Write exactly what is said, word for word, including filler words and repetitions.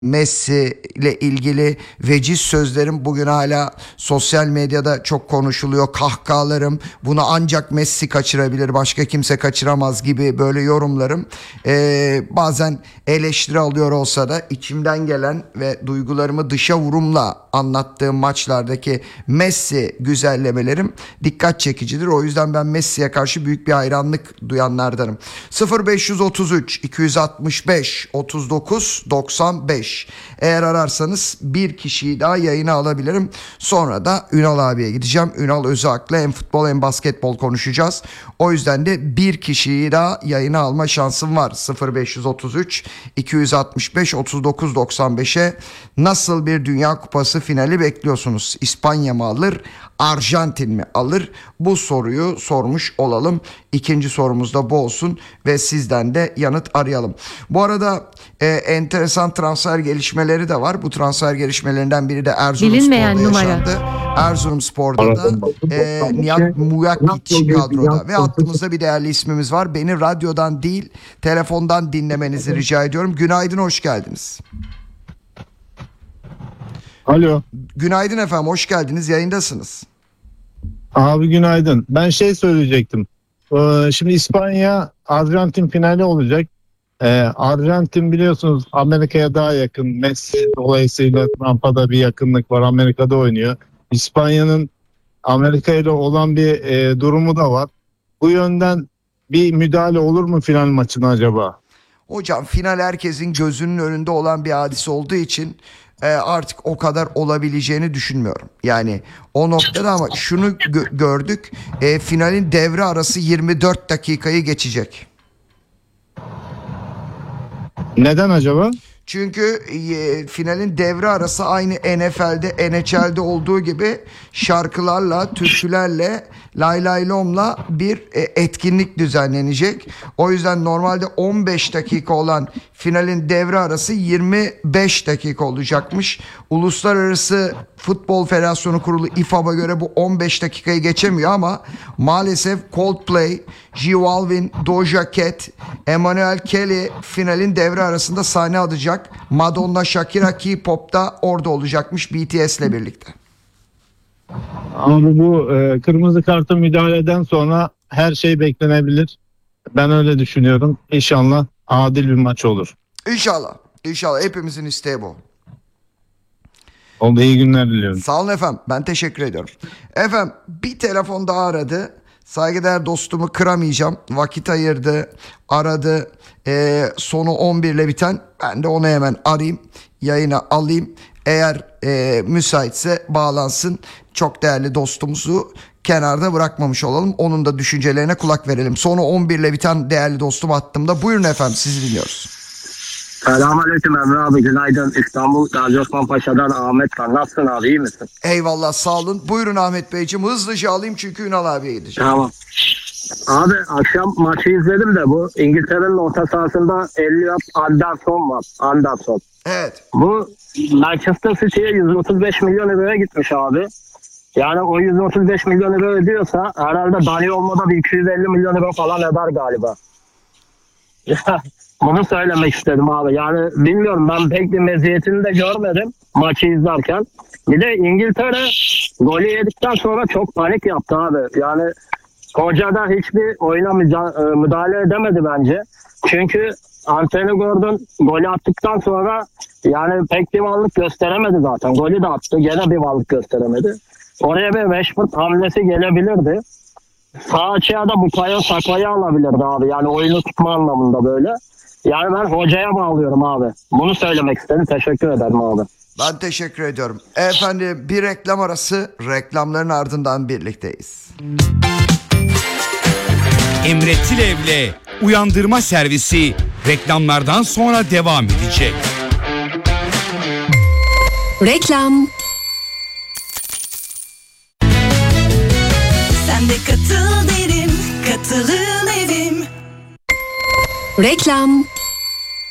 Messi ile ilgili veciz sözlerim bugün hala sosyal medyada çok konuşuluyor. Kahkahalarım, bunu ancak Messi kaçırabilir, başka kimse kaçıramaz gibi böyle yorumlarım. Ee, bazen eleştiri alıyor olsa da içimden gelen ve duygularımı dışa vurumla anlattığım maçlardaki Messi güzellemelerim dikkat çekicidir. O yüzden ben Messi'ye karşı büyük bir hayranlık duyanlardanım. sıfır beş otuz üç iki altı beş otuz dokuz doksan beş. Eğer ararsanız bir kişiyi daha yayına alabilirim. Sonra da Ünal abiye gideceğim. Ünal Özak'la hem futbol hem basketbol konuşacağız. O yüzden de bir kişiyi daha yayına alma şansım var. sıfır beş otuz üç iki altı beş otuz dokuz doksan beşe nasıl bir Dünya Kupası finali bekliyorsunuz? İspanya mı alır, Arjantin mi alır? Bu soruyu sormuş olalım. İkinci sorumuz da bu olsun ve sizden de yanıt arayalım. Bu arada e, enteresan transfer gelişmeleri de var. Bu transfer gelişmelerinden biri de Erzurumspor'da yaşandı. Erzurumspor'da da e, Nihat Muyakic kadroda ve hattımızda bir değerli ismimiz var. Beni radyodan değil telefondan dinlemenizi rica ediyorum. Günaydın, hoş geldiniz. Alo. Günaydın efendim, hoş geldiniz, yayındasınız. Abi günaydın. Ben şey söyleyecektim. Ee, şimdi İspanya Arjantin finali olacak. Ee, Arjantin biliyorsunuz Amerika'ya daha yakın. Messi dolayısıyla Trump'a da bir yakınlık var. Amerika'da oynuyor. İspanya'nın Amerika ile olan bir e, durumu da var. Bu yönden bir müdahale olur mu final maçına acaba? Hocam final herkesin gözünün önünde olan bir hadise olduğu için e, artık o kadar olabileceğini düşünmüyorum. Yani o noktada ama şunu gö- gördük. E, finalin devre arası yirmi dört dakikayı geçecek. Neden acaba? Çünkü e, finalin devre arası aynı N F L'de, N H L'de olduğu gibi şarkılarla, türkülerle, lay lay lomla bir e, etkinlik düzenlenecek. O yüzden normalde on beş dakika olan finalin devre arası yirmi beş dakika olacakmış. Uluslararası Futbol Federasyonu Kurulu I F A B'a göre bu on beş dakikayı geçemiyor ama maalesef Coldplay, J Balvin, Doja Cat, Emmanuel Kelly finalin devre arasında sahne alacak. Madonna, Shakira, K-pop da orada olacakmış B T S'le birlikte. Abi bu e, kırmızı kartı müdahaleden sonra her şey beklenebilir. Ben öyle düşünüyorum. İnşallah adil bir maç olur. İnşallah. İnşallah. Hepimizin isteği bu. Oldu, iyi günler diliyorum. Sağ olun efendim. Ben teşekkür ediyorum. Efendim bir telefon daha aradı. Saygıdeğer dostumu kıramayacağım. Vakit ayırdı, aradı. Ee, sonu on bir ile biten. Ben de onu hemen arayayım. Yayına alayım. Eğer e, müsaitse bağlansın. Çok değerli dostumuzu kenarda bırakmamış olalım. Onun da düşüncelerine kulak verelim. Sonu on bir ile biten değerli dostum hattımda. Buyurun efendim, sizi dinliyoruz. Selamünaleyküm Emre abi, günaydın. İstanbul Gazi Osman Paşa'dan Ahmet Kan. Nasılsın abi, iyi misin? Eyvallah, sağ olun. Buyurun Ahmet Beyciğim, hızlıca alayım çünkü Ünal abiye gideceğim. Tamam. Abi akşam maçı izledim de bu İngiltere'nin orta sahasında Elliot Anderson var. Anderson. Evet. Bu Manchester City'ye yüz otuz beş milyon euroya gitmiş abi. Yani o yüz otuz beş milyon euro ödüyorsa herhalde Dani olmadan bir iki yüz elli milyon euro falan eder galiba. Bunu söylemek istedim abi. Yani bilmiyorum, ben pek bir meziyetini de görmedim maçı izlerken. Bir de İngiltere golü yedikten sonra çok panik yaptı abi. Yani hoca da hiçbir oyuna müca- müdahale edemedi bence. Çünkü Anthony Gordon golü attıktan sonra yani pek bir varlık gösteremedi zaten. Golü de attı, gene bir varlık gösteremedi. Oraya bir Rashford hamlesi gelebilirdi. Sağ açığa da Bukayo Saka'yı alabilirdi abi. Yani oyunu tutma anlamında böyle. Yani ben hocaya bağlıyorum abi. Bunu söylemek istedim. Teşekkür ederim abi. Ben teşekkür ediyorum. Efendim bir reklam arası, reklamların ardından birlikteyiz. Emre Tilev'le Uyandırma Servisi reklamlardan sonra devam edecek. Reklam. Sen de katıl derim, katılın evim. Reklam.